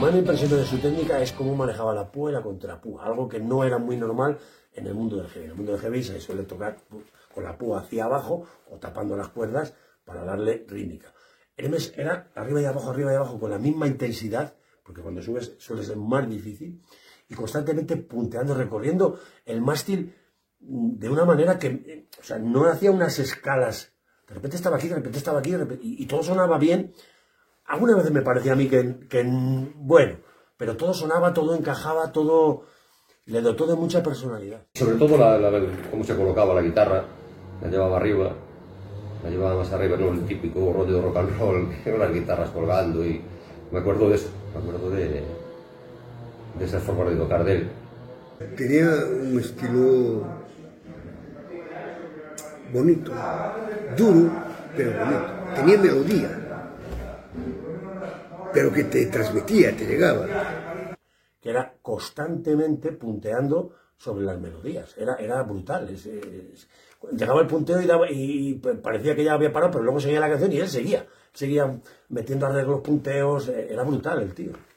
más me impresionó de su técnica es cómo manejaba la púa y la contrapúa, algo que no era muy normal en el mundo del heavy. En el mundo del heavy se suele tocar con la púa hacia abajo o tapando las cuerdas para darle rítmica. Hermes era arriba y abajo con la misma intensidad, porque cuando subes suele ser más difícil, y constantemente punteando, recorriendo el mástil de una manera que, o sea, no hacía unas escalas. De repente estaba aquí, de repente estaba aquí, y todo sonaba bien. Algunas veces me parecía a mí bueno, pero todo sonaba, todo encajaba, todo le dotó de mucha personalidad. Sobre todo cómo se colocaba la guitarra, la llevaba arriba, la llevaba más arriba, no el típico rollo de rock and roll, que las guitarras colgando, y me acuerdo de eso, me acuerdo de esa forma de tocar de él. Tenía un estilo bonito, duro, pero bonito. Tenía melodía, pero que te transmitía, te llegaba. Que era constantemente punteando sobre las melodías. Era brutal. Llegaba el punteo y parecía que ya había parado, pero luego seguía la canción y él seguía metiendo arreglos, punteos. Era brutal el tío.